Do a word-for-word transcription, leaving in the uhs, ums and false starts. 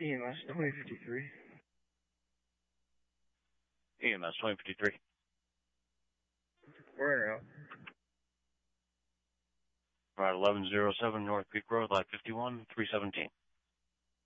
E M S twenty fifty-three. E M S twenty fifty-three. Where out? Right, eleven oh seven North Peak Road, Lot fifty-one, three seventeen.